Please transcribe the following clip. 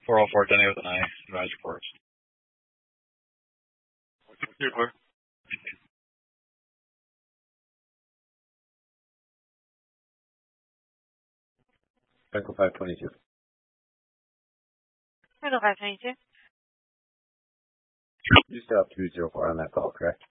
404 Denny with an I. Advise reports. Here, clear. Echo 522. Echo 522. You still have 204 on that call, correct?